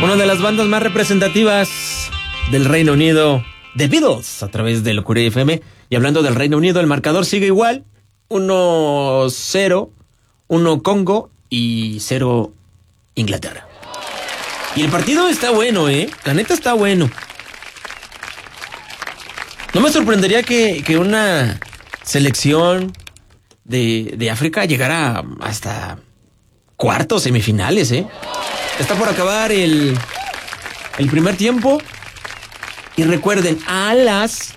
Una de las bandas más representativas del Reino Unido, The Beatles, a través de Locura FM. Y hablando del Reino Unido, el marcador sigue igual. 1-0, 1 Congo y 0 Inglaterra. Y el partido está bueno, la neta está bueno. No me sorprendería que una selección de África llegara hasta cuartos, semifinales, Está por acabar el primer tiempo. Y recuerden, a las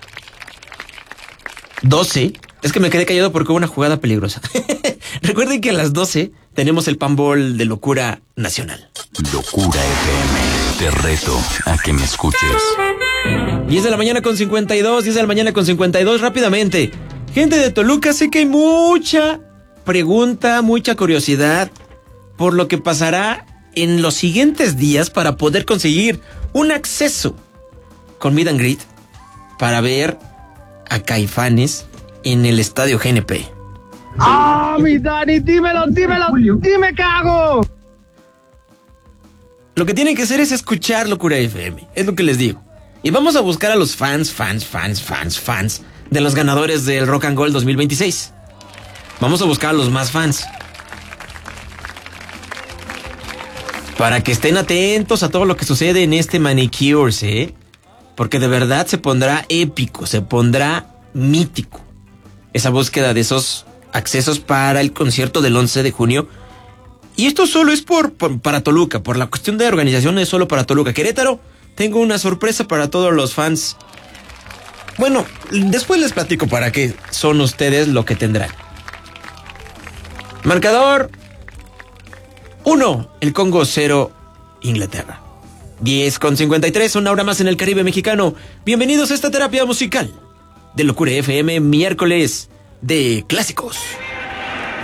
12... Es que me quedé callado porque hubo una jugada peligrosa. Recuerden que a las 12 tenemos el Panball de Locura Nacional. Locura FM, te reto a que me escuches. 10 de la mañana con 52, 10 de la mañana con 52, rápidamente. Gente de Toluca, sé que hay mucha pregunta, mucha curiosidad por lo que pasará en los siguientes días para poder conseguir un acceso con Meet and Greet para ver a Caifanes en el estadio GNP. ¡Ah, mi Dani! ¡Dímelo! ¡Dime qué hago! Lo que tienen que hacer es escuchar Locura FM, es lo que les digo. Y vamos a buscar a los fans de los ganadores del Rock and Gold 2026. Vamos a buscar a los más fans. Para que estén atentos a todo lo que sucede en este Manicures, Porque de verdad se pondrá épico, se pondrá mítico. Esa búsqueda de esos accesos para el concierto del 11 de junio. Y esto solo es para Toluca, por la cuestión de organización es solo para Toluca. Querétaro, tengo una sorpresa para todos los fans. Bueno, después les platico para qué son ustedes lo que tendrán. Marcador 1, el Congo 0, Inglaterra. 10:53, una hora más en el Caribe mexicano. Bienvenidos a esta terapia musical de Locura FM, miércoles de clásicos.